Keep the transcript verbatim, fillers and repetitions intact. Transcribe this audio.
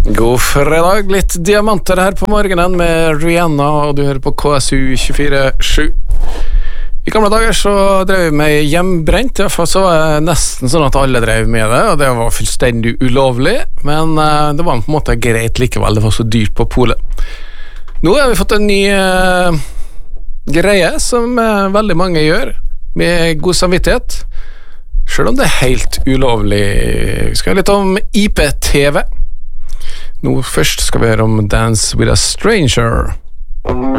God fredag, litt diamanter her på morgenen med Rihanna, og du hører på K S U tjuefire sju. I gamle dager så drev vi med hjembrent, i hvert fall så var det nesten sånn at alle drev med det, og det var fullstendig ulovlig, men uh, det var på en måte greit likevel, det var så dyrt på polet. Nå har vi fått en ny uh, greie som uh, veldig mange gjør, med god samvittighet, selv om det er helt ulovlig. Vi skal ha litt om I P T V. Nå først skal vi høre om Dance with a Stranger.